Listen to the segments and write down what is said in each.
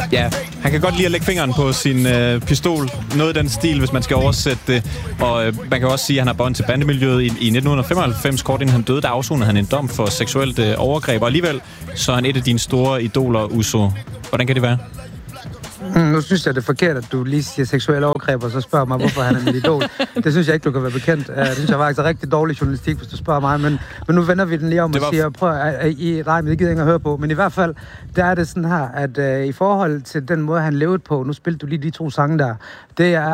Ja, han kan godt lide at lægge fingeren på sin pistol. Noget i den stil, hvis man skal oversætte det. Og man kan også sige, at han har bånd til bandemiljøet. I 1995, kort inden han døde, der afsonede han en dom for seksuelt overgreb. Og alligevel så er han et af dine store idoler, Uzo. Hvordan kan det være? Nu synes jeg, det er forkert, at du lige siger seksuelle overgreb, og så spørger mig, hvorfor han er mit idol. Det synes jeg ikke, du kan være bekendt. Det synes jeg faktisk er rigtig dårlig journalistik, hvis du spørger mig. Men nu vender vi den lige om og siger, prøv at nej, men det gider jeg ikke at høre på. Men i hvert fald, der er det sådan her, at i forhold til den måde, han levede på, nu spillede du lige de 2 sange der, det er,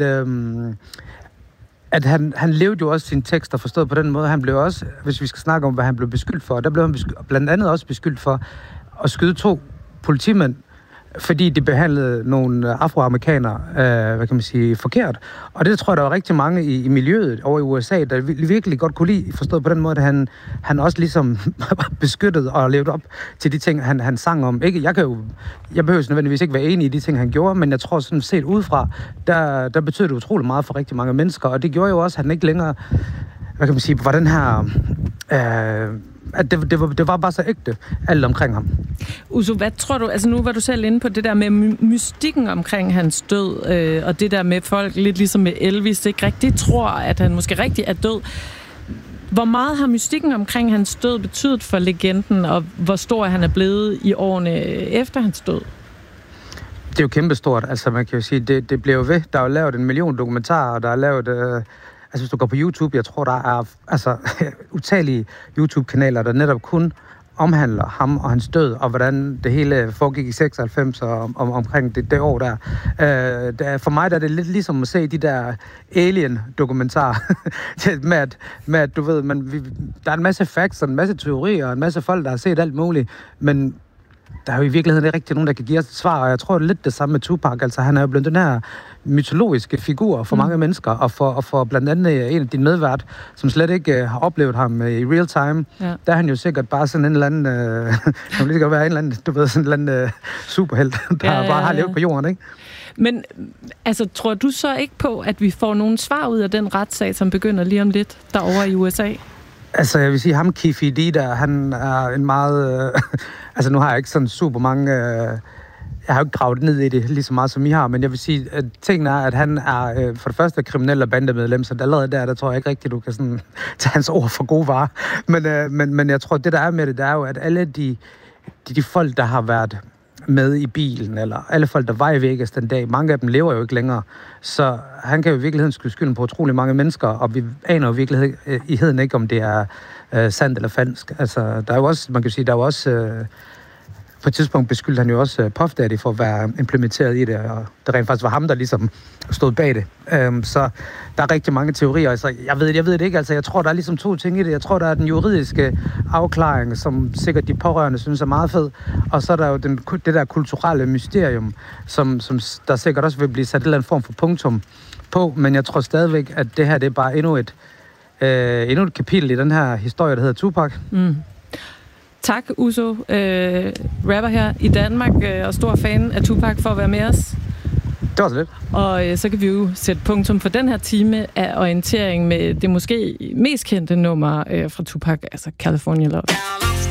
at han levede jo også sine tekster forstået på den måde. Han blev også, hvis vi skal snakke om, hvad han blev beskyldt for, der blev han blandt andet også beskyldt for at skyde 2 politimænd, fordi de behandlede nogle afroamerikanere, forkert. Og det tror jeg, der var rigtig mange i miljøet over i USA, der virkelig godt kunne lide, forstået på den måde, at han også ligesom beskyttede og levede op til de ting, han sang om. Jeg behøver nødvendigvis ikke være enig i de ting, han gjorde, men jeg tror sådan set udefra, der betød det utrolig meget for rigtig mange mennesker, og det gjorde jo også, at han ikke længere, var den her... at det var bare så ægte, alt omkring ham. Uzo, hvad tror du, altså nu var du selv inde på det der med mystikken omkring hans død, og det der med folk, lidt ligesom med Elvis, ikke rigtig tror, at han måske rigtig er død. Hvor meget har mystikken omkring hans død betydet for legenden, og hvor stor han er blevet i årene efter hans død? Det er jo kæmpestort, altså man kan jo sige, det bliver jo ved. Der er jo lavet 1 million dokumentarer, og der er lavet... Altså, hvis du går på YouTube, jeg tror, der er utallige YouTube-kanaler, der netop kun omhandler ham og hans død, og hvordan det hele foregik i 96 og omkring det år der. For mig der er det lidt ligesom at se de der alien-dokumentarer, med at du ved, der er en masse facts og en masse teorier og en masse folk, der har set alt muligt, men der er jo i virkeligheden ikke rigtig nogen, der kan give os et svar, og jeg tror, det er lidt det samme med Tupac. Altså, han er jo blevet den her mytologiske figur for mange mennesker, og for blandt andet en af dine medvært, som slet ikke har oplevet ham i real time, der er han jo sikkert bare sådan en eller anden, kan lige godt være en eller anden, du ved, sådan en eller anden superhelt, der bare har levet på jorden, ikke? Men altså, tror du så ikke på, at vi får nogle svar ud af den retssag, som begynder lige om lidt derovre i USA? Altså, jeg vil sige, ham Keffe D der, han er en meget... altså, nu har jeg ikke sådan super mange... jeg har jo ikke gravet ned i det lige så meget, som I har, men jeg vil sige, at tingene er, at han er for det første kriminel og bandemedlem, så allerede der tror jeg ikke rigtigt, du kan sådan tage hans ord for gode varer. Men jeg tror, det der er med det er jo, at alle de folk, der har været med i bilen, eller alle folk, der var i Vegas den dag, mange af dem lever jo ikke længere. Så han kan jo i virkeligheden skyde skylden på utrolig mange mennesker, og vi aner jo i virkeligheden ikke, om det er sandt eller falsk. Altså, der er jo også, man kan sige, der er jo også... på et tidspunkt beskyldte han jo også Puff Daddy for at være implementeret i det, og det rent faktisk var ham, der ligesom stod bag det. Så der er rigtig mange teorier. Altså, jeg ved det ikke. Altså, jeg tror, der er ligesom 2 ting i det. Jeg tror, der er den juridiske afklaring, som sikkert de pårørende synes er meget fed, og så er der jo det der kulturelle mysterium, som der sikkert også vil blive sat en eller anden form for punktum på, men jeg tror stadigvæk, at det her det er bare endnu et kapitel i den her historie, der hedder Tupac. Mm. Tak, Uzo, rapper her i Danmark, og stor fan af Tupac, for at være med os. Det var så lidt. Og så kan vi jo sætte punktum for den her time af orientering med det måske mest kendte nummer fra Tupac, altså California Love.